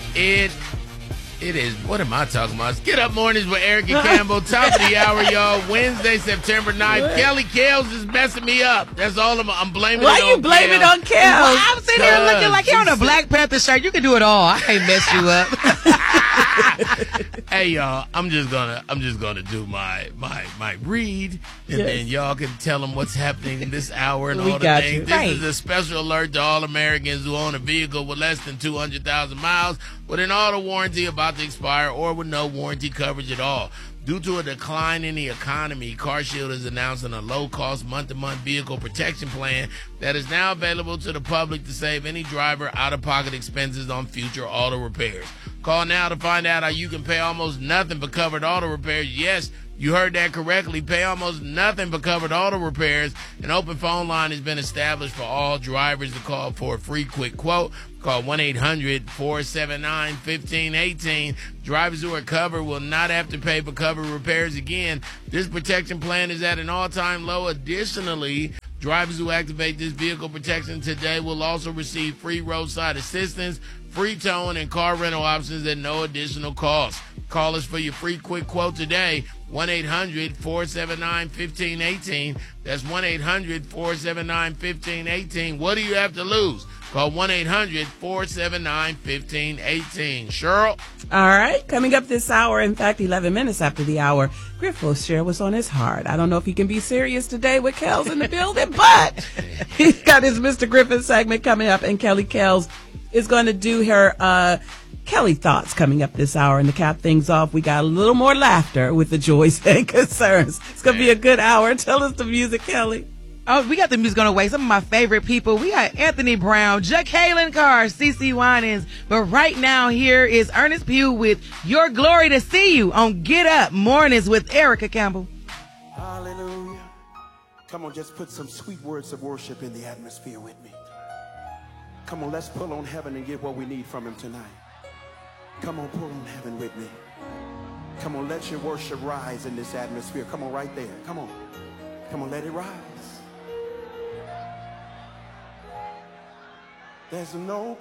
It is. What am I talking about? It's Get Up Mornings with Eric and Campbell. Top of the hour, y'all. Wednesday, September 9th. Kelly Kels is messing me up. That's all I'm blaming. Why you blame it on Kels? Well, I'm sitting here looking like you're on a Black Panther shirt. You can do it all. I can't mess you up. Hey, y'all. I'm just gonna do my read, and then y'all can tell them what's happening in this hour and all the things. This is a special alert to all Americans who own a vehicle with less than 200,000 miles, with an auto warranty about to expire, or with no warranty coverage at all. Due to a decline in the economy, CarShield is announcing a low-cost month-to-month vehicle protection plan that is now available to the public to save any driver out-of-pocket expenses on future auto repairs. Call now to find out how you can pay almost nothing for covered auto repairs. Yes, you heard that correctly. Pay almost nothing for covered auto repairs. An open phone line has been established for all drivers to call for a free quick quote. Call 1-800-479-1518. Drivers who are covered will not have to pay for covered repairs again. This protection plan is at an all-time low. Additionally, drivers who activate this vehicle protection today will also receive free roadside assistance, free towing, and car rental options at no additional cost. Call us for your free quick quote today. 1-800-479-1518. That's 1-800-479-1518. What do you have to lose? Call 1-800-479-1518. Cheryl? All right. Coming up this hour, in fact, 11 minutes after the hour, Griff will share what's on his heart. I don't know if he can be serious today with Kels in the building, but he's got his Mr. Griffin segment coming up, and Kelly Kels is going to do her Kelly Thoughts coming up this hour. And to cap things off, we got a little more laughter with the joys and concerns. It's going to be a good hour. Tell us the music, Kelly. Oh, we got the music on the way. Some of my favorite people. We got Anthony Brown, Jacqueline Carr, CeCe Winans. But right now, here is Ernest Pugh with Your Glory to See You on Get Up Mornings with Erica Campbell. Hallelujah. Come on, just put some sweet words of worship in the atmosphere with me. Come on, let's pull on heaven and get what we need from him tonight. Come on, pull on heaven with me. Come on, let your worship rise in this atmosphere. Come on, right there. Come on. Come on, let it rise. There's no